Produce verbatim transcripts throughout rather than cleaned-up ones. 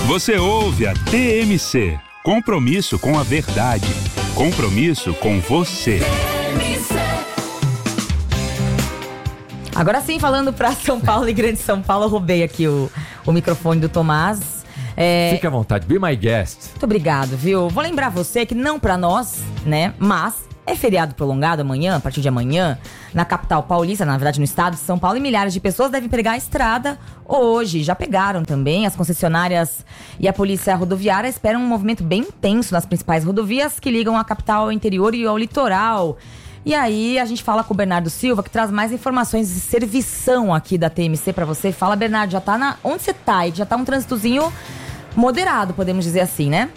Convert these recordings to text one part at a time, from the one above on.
Você ouve a T M C. Compromisso com a verdade. Compromisso com você. Agora sim, falando para São Paulo e Grande São Paulo, eu roubei aqui o, o microfone do Tomás. É... Fique à vontade, be my guest. Muito obrigado, viu? Vou lembrar você que não para nós, né, mas é feriado prolongado amanhã, a partir de amanhã, na capital paulista, na verdade no estado de São Paulo, e milhares de pessoas devem pegar a estrada hoje. Já pegaram também. As concessionárias e a polícia rodoviária esperam um movimento bem intenso nas principais rodovias que ligam a capital ao interior e ao litoral. E aí a gente fala com o Bernardo Silva, que traz mais informações de servição aqui da T M C pra você. Fala, Bernardo, já tá na... Onde você tá? Já tá um trânsitozinho moderado, podemos dizer assim, né?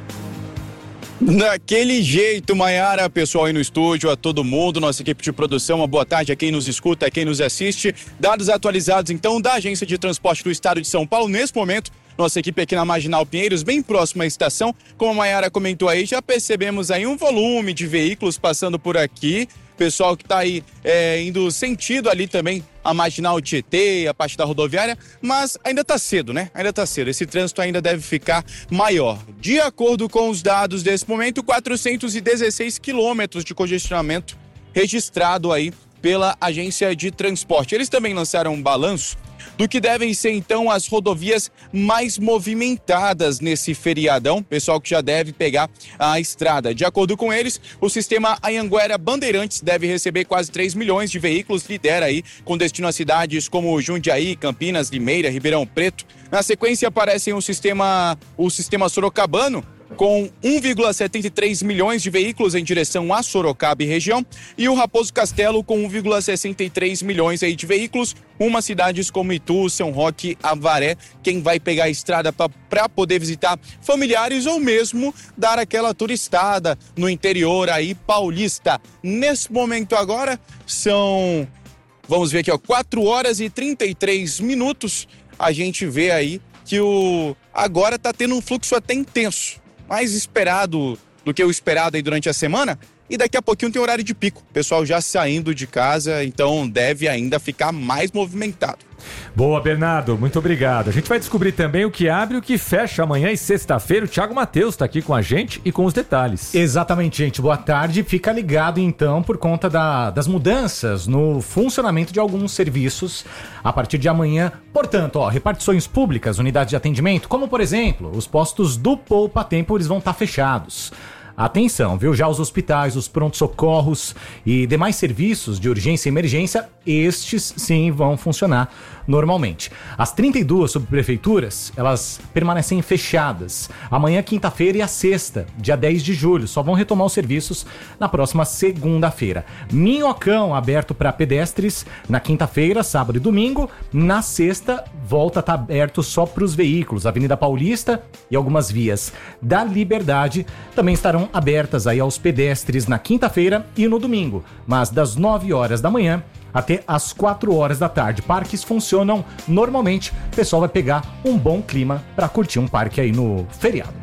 Daquele jeito, Maiara, pessoal aí no estúdio, a todo mundo, nossa equipe de produção, uma boa tarde a quem nos escuta, a quem nos assiste. Dados atualizados, então, da Agência de Transporte do Estado de São Paulo. Nesse momento, nossa equipe aqui na Marginal Pinheiros, bem próxima à estação. Como a Maiara comentou aí, já percebemos aí um volume de veículos passando por aqui. Pessoal que está aí é, indo sentido ali também a Marginal Tietê, a parte da rodoviária, mas ainda está cedo, né? Ainda está cedo. Esse trânsito ainda deve ficar maior. De acordo com os dados desse momento, quatrocentos e dezesseis quilômetros de congestionamento registrado aí pela Agência de Transporte. Eles também lançaram um balanço do que devem ser, então, as rodovias mais movimentadas nesse feriadão, pessoal que já deve pegar a estrada. De acordo com eles, o sistema Anhanguera Bandeirantes deve receber quase três milhões de veículos, lidera aí com destino a cidades como Jundiaí, Campinas, Limeira, Ribeirão Preto. Na sequência aparecem o sistema, o sistema Sorocabano, com um vírgula setenta e três milhões de veículos em direção a Sorocaba e região, e o Raposo Castelo com um vírgula sessenta e três milhões aí de veículos, uma cidades como Itu, São Roque, Avaré, quem vai pegar a estrada para poder visitar familiares ou mesmo dar aquela turistada no interior aí paulista. Nesse momento agora são, vamos ver aqui, ó, quatro horas e trinta e três minutos, a gente vê aí que o agora tá tendo um fluxo até intenso, mais esperado do que o esperado aí durante a semana, e daqui a pouquinho tem horário de pico, pessoal já saindo de casa, então deve ainda ficar mais movimentado. Boa, Bernardo, muito obrigado. A gente vai descobrir também o que abre e o que fecha amanhã e sexta-feira. O Thiago Matheus está aqui com a gente e com os detalhes. Exatamente, gente. Boa tarde. Fica ligado, então, por conta da, das mudanças no funcionamento de alguns serviços a partir de amanhã. Portanto, ó, repartições públicas, unidades de atendimento, como, por exemplo, os postos do Poupa Tempo, eles vão estar fechados. Atenção, viu? Já os hospitais, os pronto-socorros e demais serviços de urgência e emergência, estes sim vão funcionar normalmente. As trinta e duas subprefeituras, elas permanecem fechadas. Amanhã, quinta-feira e a sexta, dia dez de julho, só vão retomar os serviços na próxima segunda-feira. Minhocão aberto para pedestres na quinta-feira, sábado e domingo. Na sexta, volta a estar aberto só para os veículos. Avenida Paulista e algumas vias da Liberdade também estarão abertas aí aos pedestres na quinta-feira e no domingo, mas das nove horas da manhã até as quatro horas da tarde. Parques funcionam normalmente, o pessoal vai pegar um bom clima para curtir um parque aí no feriado.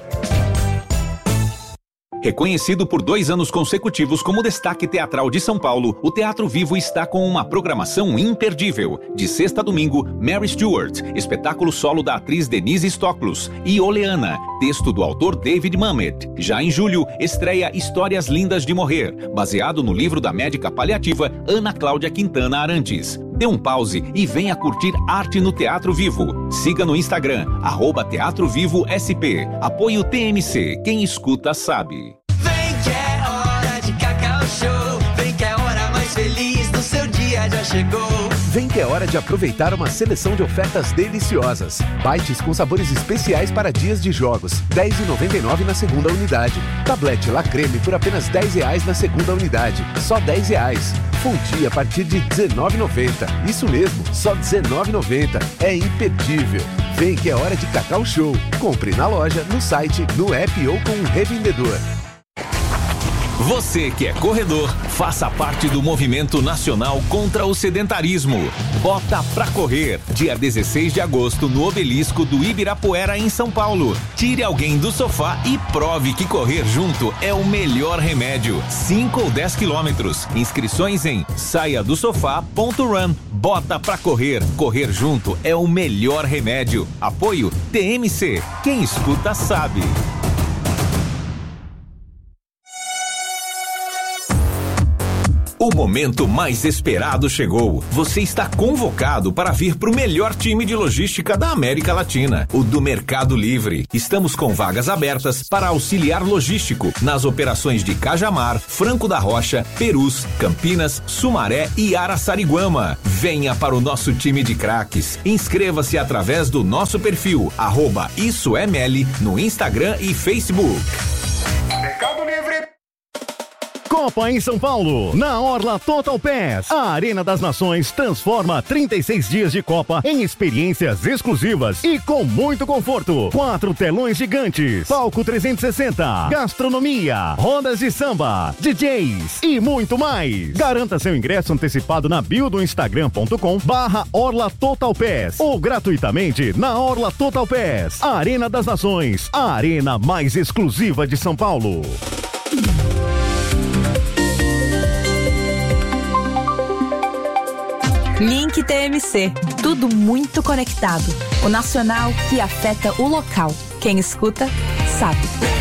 Reconhecido por dois anos consecutivos como destaque teatral de São Paulo, o Teatro Vivo está com uma programação imperdível. De sexta a domingo, Mary Stuart, espetáculo solo da atriz Denise Stoklos, e Oleana, texto do autor David Mamet. Já em julho, estreia Histórias Lindas de Morrer, baseado no livro da médica paliativa Ana Cláudia Quintana Arantes. Dê um pause e venha curtir arte no Teatro Vivo. Siga no Instagram, arroba Teatro Vivo S P. Apoio T M C, quem escuta sabe. Vem que é hora de Cacau Show. Vem que é a hora mais feliz do seu dia já chegou. Vem que é hora de aproveitar uma seleção de ofertas deliciosas. Bites com sabores especiais para dias de jogos. dez reais e noventa e nove centavos na segunda unidade. Tablete La Creme por apenas dez reais na segunda unidade. Só dez reais. Fonte a partir de dezenove reais e noventa centavos. Isso mesmo, só dezenove reais e noventa centavos. É imperdível. Vem que é hora de Cacau Show. Compre na loja, no site, no app ou com um revendedor. Você que é corredor, faça parte do movimento nacional contra o sedentarismo. Bota pra correr, dia dezesseis de agosto no Obelisco do Ibirapuera em São Paulo. Tire alguém do sofá e prove que correr junto é o melhor remédio. cinco ou dez quilômetros. Inscrições em saia do sofá ponto run. Bota pra correr. Correr junto é o melhor remédio. Apoio T M C. Quem escuta sabe. O momento mais esperado chegou. Você está convocado para vir para o melhor time de logística da América Latina, o do Mercado Livre. Estamos com vagas abertas para auxiliar logístico nas operações de Cajamar, Franco da Rocha, Perus, Campinas, Sumaré e Araçariguama. Venha para o nosso time de craques. Inscreva-se através do nosso perfil, arroba Isso é Meli, no Instagram e Facebook. Mercado Livre. Copa em São Paulo, na Orla Total Pass. A Arena das Nações transforma trinta e seis dias de Copa em experiências exclusivas e com muito conforto. Quatro telões gigantes, palco trezentos e sessenta, gastronomia, rodas de samba, D Js e muito mais. Garanta seu ingresso antecipado na bio do instagram ponto com barra Orla Total Pass ou gratuitamente na Orla Total Pass. A Arena das Nações, a arena mais exclusiva de São Paulo. Link T M C, tudo muito conectado. O nacional que afeta o local. Quem escuta, sabe.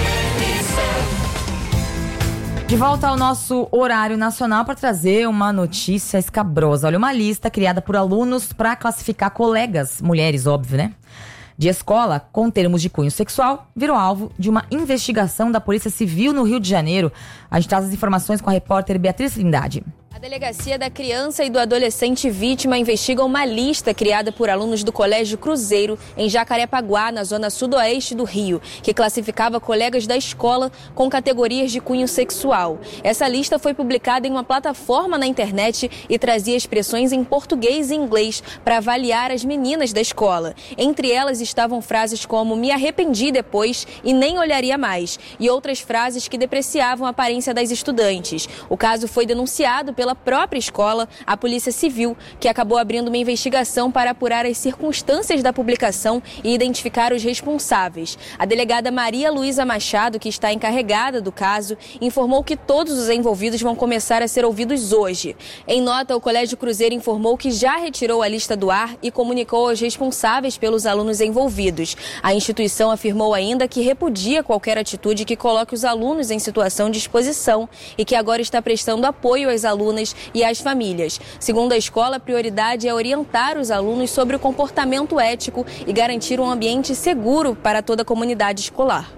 De volta ao nosso horário nacional para trazer uma notícia escabrosa. Olha, uma lista criada por alunos para classificar colegas, mulheres, óbvio, né? De escola, com termos de cunho sexual, virou alvo de uma investigação da Polícia Civil no Rio de Janeiro. A gente traz as informações com a repórter Beatriz Trindade. A Delegacia da Criança e do Adolescente Vítima investiga uma lista criada por alunos do Colégio Cruzeiro, em Jacarepaguá, na zona sudoeste do Rio, que classificava colegas da escola com categorias de cunho sexual. Essa lista foi publicada em uma plataforma na internet e trazia expressões em português e inglês para avaliar as meninas da escola. Entre elas estavam frases como "me arrependi depois" e "nem olharia mais", e outras frases que depreciavam a aparência das estudantes. O caso foi denunciado pela própria escola, a Polícia Civil, que acabou abrindo uma investigação para apurar as circunstâncias da publicação e identificar os responsáveis. A delegada Maria Luísa Machado, que está encarregada do caso, informou que todos os envolvidos vão começar a ser ouvidos hoje. Em nota, o Colégio Cruzeiro informou que já retirou a lista do ar e comunicou aos responsáveis pelos alunos envolvidos. A instituição afirmou ainda que repudia qualquer atitude que coloque os alunos em situação de exposição e que agora está prestando apoio às alunas e às famílias. Segundo a escola, a prioridade é orientar os alunos sobre o comportamento ético e garantir um ambiente seguro para toda a comunidade escolar.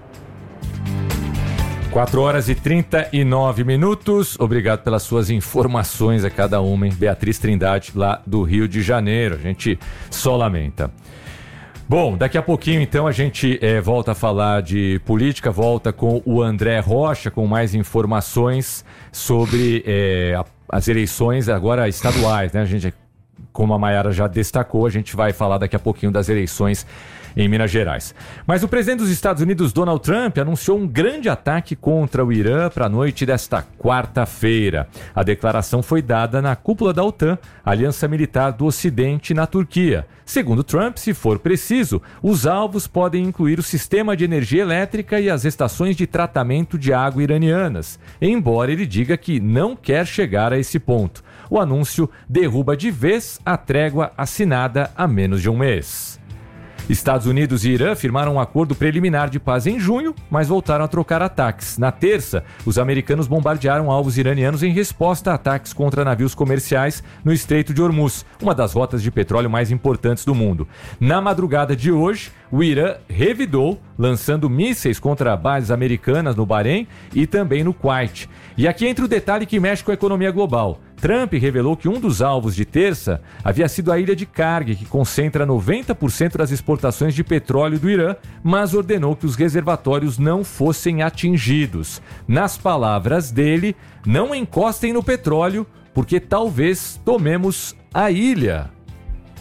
quatro horas e trinta e nove minutos. Obrigado pelas suas informações a cada uma, hein? Beatriz Trindade, lá do Rio de Janeiro. A gente só lamenta. Bom, daqui a pouquinho então a gente é, volta a falar de política, volta com o André Rocha com mais informações sobre é, a, as eleições agora estaduais, né? A gente, como a Mayara já destacou, a gente vai falar daqui a pouquinho das eleições em Minas Gerais. Mas o presidente dos Estados Unidos, Donald Trump, anunciou um grande ataque contra o Irã para a noite desta quarta-feira. A declaração foi dada na cúpula da OTAN, Aliança Militar do Ocidente, na Turquia. Segundo Trump, se for preciso, os alvos podem incluir o sistema de energia elétrica e as estações de tratamento de água iranianas, embora ele diga que não quer chegar a esse ponto. O anúncio derruba de vez a trégua assinada há menos de um mês. Estados Unidos e Irã firmaram um acordo preliminar de paz em junho, mas voltaram a trocar ataques. Na terça, os americanos bombardearam alvos iranianos em resposta a ataques contra navios comerciais no Estreito de Hormuz, uma das rotas de petróleo mais importantes do mundo. Na madrugada de hoje, o Irã revidou, lançando mísseis contra bases americanas no Bahrein e também no Kuwait. E aqui entra o detalhe que mexe com a economia global. Trump revelou que um dos alvos de terça havia sido a ilha de Karg, que concentra noventa por cento das exportações de petróleo do Irã, mas ordenou que os reservatórios não fossem atingidos. Nas palavras dele, não encostem no petróleo, porque talvez tomemos a ilha.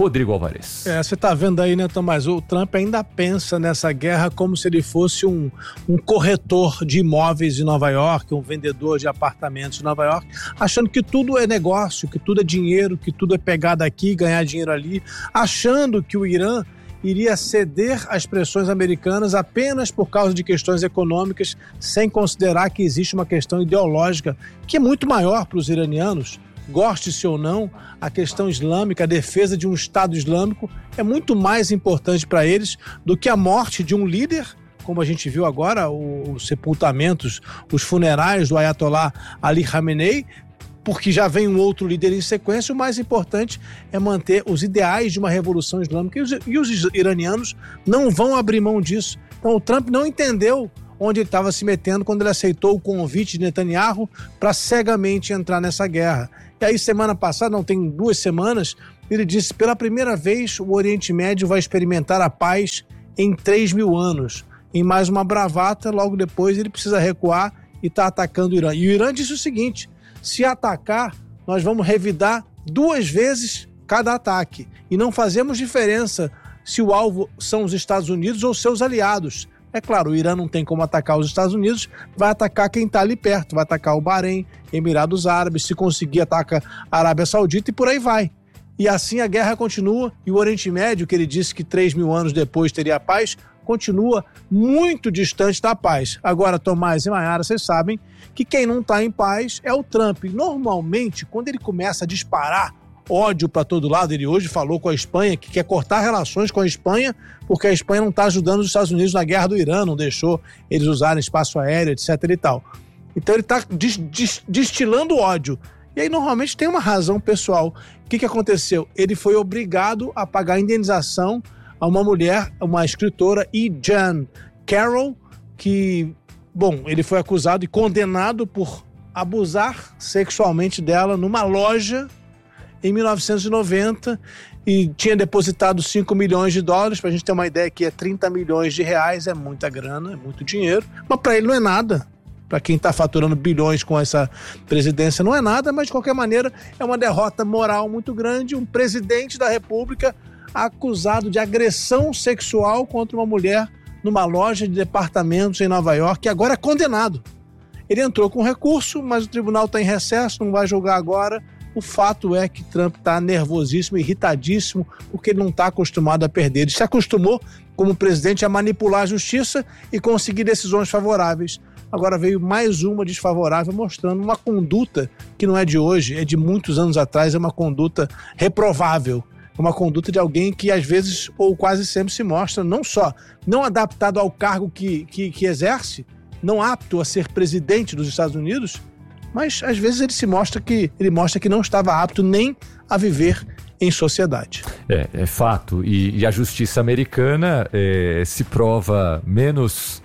Rodrigo Alvarez. É, você tá vendo aí, né, Tomás? O Trump ainda pensa nessa guerra como se ele fosse um, um corretor de imóveis em Nova York, um vendedor de apartamentos em Nova York, achando que tudo é negócio, que tudo é dinheiro, que tudo é pegar daqui, ganhar dinheiro ali, achando que o Irã iria ceder às pressões americanas apenas por causa de questões econômicas, sem considerar que existe uma questão ideológica que é muito maior para os iranianos. Goste-se ou não, a questão islâmica, a defesa de um Estado Islâmico é muito mais importante para eles do que a morte de um líder, como a gente viu agora, os sepultamentos, os funerais do Ayatollah Ali Khamenei, porque já vem um outro líder em sequência. O mais importante é manter os ideais de uma revolução islâmica e os, e os iranianos não vão abrir mão disso. Então o Trump não entendeu onde ele estava se metendo quando ele aceitou o convite de Netanyahu para cegamente entrar nessa guerra. E aí semana passada, não tem duas semanas, ele disse: pela primeira vez o Oriente Médio vai experimentar a paz em três mil anos. Em mais uma bravata, logo depois ele precisa recuar e está atacando o Irã. E o Irã disse o seguinte: se atacar, nós vamos revidar duas vezes cada ataque. E não fazemos diferença se o alvo são os Estados Unidos ou seus aliados. É claro, o Irã não tem como atacar os Estados Unidos, vai atacar quem está ali perto, vai atacar o Bahrein, Emirados Árabes, se conseguir ataca a Arábia Saudita e por aí vai. E assim a guerra continua e o Oriente Médio, que ele disse que três mil anos depois teria paz, continua muito distante da paz. Agora, Tomás e Mayara, vocês sabem que quem não está em paz é o Trump. Normalmente, quando ele começa a disparar ódio para todo lado, ele hoje falou com a Espanha que quer cortar relações com a Espanha porque a Espanha não está ajudando os Estados Unidos na guerra do Irã, não deixou eles usarem espaço aéreo, etc e tal. Então ele está destilando ódio. E aí normalmente tem uma razão pessoal. O que, que aconteceu? Ele foi obrigado a pagar indenização a uma mulher, uma escritora, E. Jean Carroll, que, bom, ele foi acusado e condenado por abusar sexualmente dela numa loja em mil novecentos e noventa e tinha depositado cinco milhões de dólares, pra gente ter uma ideia que é trinta milhões de reais, é muita grana, é muito dinheiro, mas para ele não é nada. Para quem está faturando bilhões com essa presidência não é nada, mas de qualquer maneira é uma derrota moral muito grande. Um presidente da República acusado de agressão sexual contra uma mulher numa loja de departamentos em Nova York, que agora é condenado. Ele entrou com recurso, mas o tribunal está em recesso, não vai julgar agora. O fato é que Trump está nervosíssimo, irritadíssimo, porque ele não está acostumado a perder. Ele se acostumou, como presidente, a manipular a justiça e conseguir decisões favoráveis. Agora veio mais uma desfavorável, mostrando uma conduta que não é de hoje, é de muitos anos atrás, é uma conduta reprovável. Uma conduta de alguém que às vezes ou quase sempre se mostra não só não adaptado ao cargo que, que, que exerce, não apto a ser presidente dos Estados Unidos, mas às vezes ele se mostra que ele mostra que não estava apto nem a viver em sociedade. É, é fato. E, e a justiça americana é, se prova menos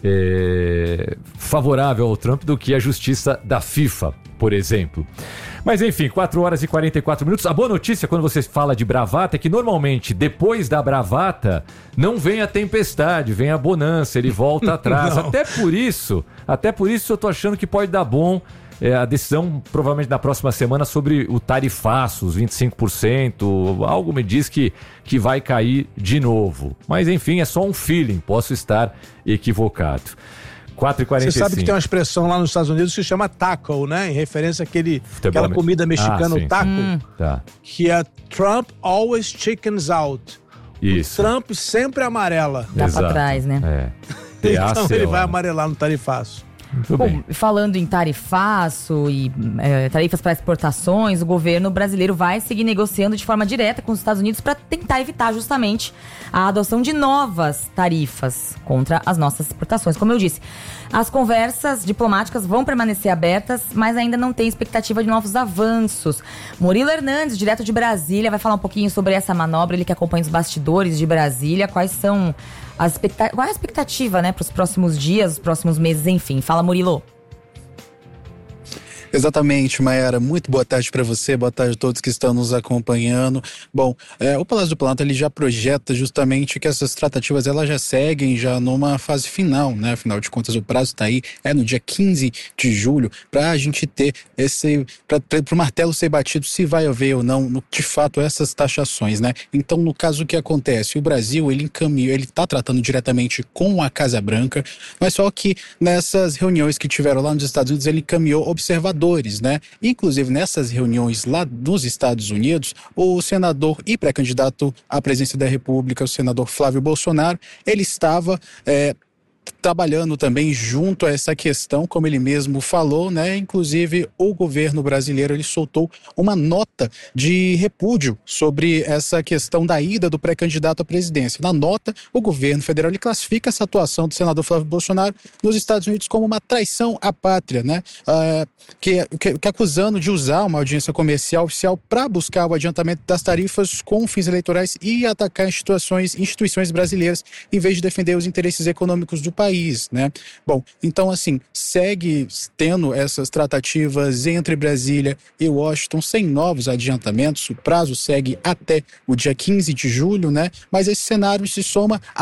é, favorável ao Trump do que a justiça da FIFA, por exemplo. Mas enfim, quatro horas e quarenta e quatro minutos. A boa notícia quando você fala de bravata é que normalmente depois da bravata não vem a tempestade, vem a bonança, ele volta atrás. Até por isso, até por isso eu tô achando que pode dar bom é, a decisão provavelmente na próxima semana sobre o tarifaço, os vinte e cinco por cento. Algo me diz que, que vai cair de novo. Mas enfim, é só um feeling, posso estar equivocado. quatro e quarenta e cinco. Você sabe que tem uma expressão lá nos Estados Unidos que se chama taco, né? Em referência àquele, àquela comida mexicana, ah, o taco. Hum. Tá. Que é Trump always chickens out. Isso. O Trump sempre amarela. Dá Exato. Pra trás, né? É. Então ele vai amarelar no tarifaço. Muito Bom, bem. Falando em tarifaço e é, tarifas para exportações, o governo brasileiro vai seguir negociando de forma direta com os Estados Unidos para tentar evitar justamente a adoção de novas tarifas contra as nossas exportações. Como eu disse, as conversas diplomáticas vão permanecer abertas, mas ainda não tem expectativa de novos avanços. Murilo Hernandes, direto de Brasília, vai falar um pouquinho sobre essa manobra, ele que acompanha os bastidores de Brasília, quais são as expectativas, qual é a expectativa, né, para os próximos dias, os próximos meses, enfim. Fala, Murilo. Exatamente, Mayara. Muito boa tarde para você, boa tarde a todos que estão nos acompanhando. Bom, é, o Palácio do Planalto ele já projeta justamente que essas tratativas elas já seguem já numa fase final, né? Afinal de contas, o prazo está aí, é no dia quinze de julho, para a gente ter esse, para o martelo ser batido se vai haver ou não, no, de fato, essas taxações, né? Então, no caso, o que acontece? O Brasil, ele encaminhou, ele está tratando diretamente com a Casa Branca, mas só que nessas reuniões que tiveram lá nos Estados Unidos, ele encaminhou observadores, né? Inclusive, nessas reuniões lá nos Estados Unidos, o senador e pré-candidato à presidência da República, o senador Flávio Bolsonaro, ele estava é, trabalhando também junto a essa questão, como ele mesmo falou, né? Inclusive, o governo brasileiro, ele soltou uma nota de repúdio sobre essa questão da ida do pré-candidato à presidência. Na nota, o governo federal, ele classifica essa atuação do senador Flávio Bolsonaro nos Estados Unidos como uma traição à pátria, né? Uh, que, que, que acusando de usar uma audiência comercial oficial para buscar o adiantamento das tarifas com fins eleitorais e atacar instituições, instituições brasileiras, em vez de defender os interesses econômicos do país, né? Bom, então assim, segue tendo essas tratativas entre Brasília e Washington sem novos adiantamentos, o prazo segue até o dia quinze de julho, né? Mas esse cenário se soma